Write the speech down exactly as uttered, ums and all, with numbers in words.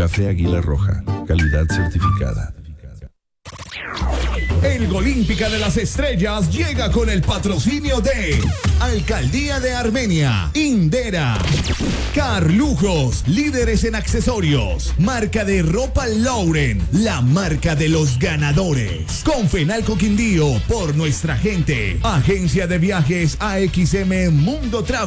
Café Águila Roja, calidad certificada. El Golímpica de las Estrellas llega con el patrocinio de Alcaldía de Armenia, Indera, Carlujos, líderes en accesorios, marca de ropa Lauren, la marca de los ganadores. Confenalco Quindío, por nuestra gente. Agencia de viajes A X M Mundo Travel.